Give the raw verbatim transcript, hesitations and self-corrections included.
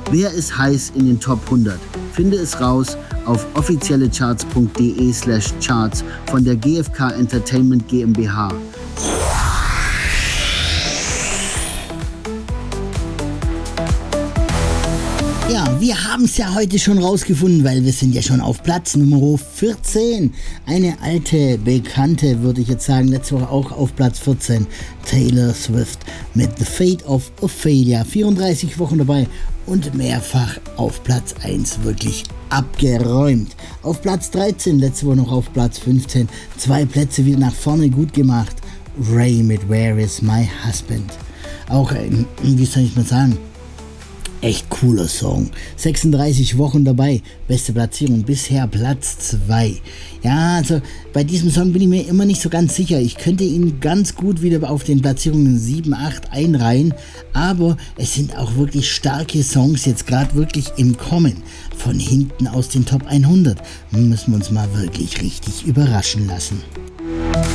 Wer ist heiß in den Top hundert? Finde es raus auf offiziellecharts.de slash charts von der G F K Entertainment GmbH. Ja, wir haben es ja heute schon rausgefunden, weil wir sind ja schon auf Platz Nummer vierzehn. Eine alte Bekannte, würde ich jetzt sagen, letzte Woche auch auf Platz vierzehn. Taylor Swift mit The Fate of Ophelia. vierunddreißig Wochen dabei und mehrfach auf Platz eins wirklich abgeräumt. Auf Platz dreizehn, letzte Woche noch auf Platz fünfzehn. Zwei Plätze wieder nach vorne gut gemacht. Ray mit Where Is My Husband. Auch, wie soll ich mal sagen, echt cooler Song. sechsunddreißig Wochen dabei, beste Platzierung, bisher Platz zwei. Ja, also bei diesem Song bin ich mir immer nicht so ganz sicher. Ich könnte ihn ganz gut wieder auf den Platzierungen sieben, acht einreihen, aber es sind auch wirklich starke Songs jetzt gerade wirklich im Kommen. Von hinten aus den Top hundert. Müssen wir uns mal wirklich richtig überraschen lassen.